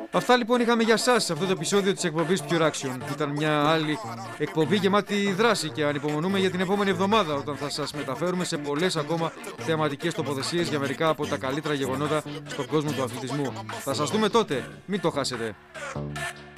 Αυτά λοιπόν είχαμε για σας σε αυτό το επεισόδιο της εκπομπής Pure Action. Ήταν μια άλλη εκπομπή γεμάτη δράση και ανυπομονούμε για την επόμενη εβδομάδα, όταν θα σας μεταφέρουμε σε πολλές ακόμα θεματικές τοποθεσίες για μερικά από τα καλύτερα γεγονότα στον κόσμο του αθλητισμού. Θα σας δούμε τότε, μην το χάσετε.